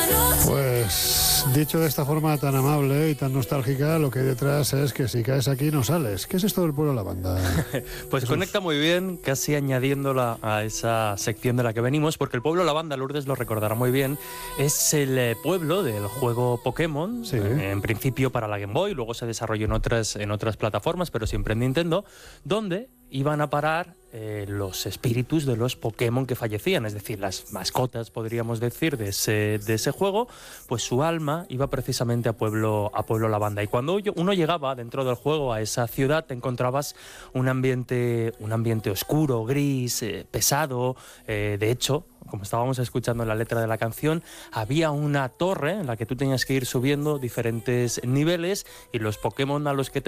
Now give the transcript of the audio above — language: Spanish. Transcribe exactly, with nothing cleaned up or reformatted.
Pues dicho de esta forma tan amable y tan nostálgica, lo que hay detrás es que si caes aquí no sales. ¿Qué es esto del pueblo lavanda? Pues Jesús. Conecta muy bien, casi añadiéndola a esa sección de la que venimos, porque el pueblo lavanda, Lourdes lo recordará muy bien, es el eh, pueblo del juego Pokémon, Sí. eh, en principio para la Game Boy, luego se desarrolló en otras, en otras plataformas, pero siempre en Nintendo, donde iban a parar eh, los espíritus de los Pokémon que fallecían, es decir, las mascotas, podríamos decir, de ese, de ese juego, pues su alma iba precisamente a Pueblo, a Pueblo Lavanda. Y cuando uno llegaba dentro del juego a esa ciudad, te encontrabas un ambiente, un ambiente oscuro, gris, eh, pesado. Eh, de hecho, como estábamos escuchando en la letra de la canción, había una torre en la que tú tenías que ir subiendo diferentes niveles y los Pokémon a los que te